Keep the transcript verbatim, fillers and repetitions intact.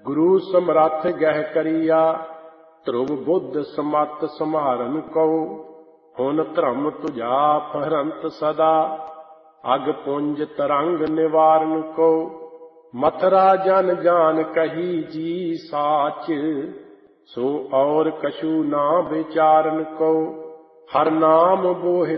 ਗੁਰੂ ਸਮਰੱਥ ਗਹਿ ਕਰੀਆ, ਧਰੁਵ ਬੁੱਧ ਸਮਤ ਸਮਾਰਨ ਕਉ। ਹੁਣ ਧਰਮ ਤੁਝਾ ਫਹਰੰਤ ਸਦਾ, ਅਗ ਪੁੰਜ ਤਰੰਗ ਨਿਵਾਰਨ ਕਉ। ਮਥਰਾ ਜਨ ਜਾਨ ਕਹੀ ਜੀ ਸਾਚ, ਸੋ ਔਰ ਕਛੂ ਨਾ ਵਿਚਾਰਨ ਕਉ। ਹਰ ਨਾਮ ਬੋਹਿ